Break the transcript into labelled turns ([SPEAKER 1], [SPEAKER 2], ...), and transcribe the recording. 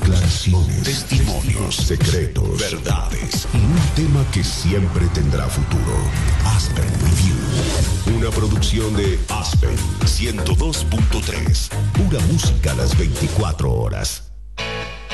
[SPEAKER 1] aclaraciones, testimonios, secretos, verdades y un tema que siempre tendrá futuro. Aspen Review, una producción de Aspen 102.3. Pura música a las 24 horas.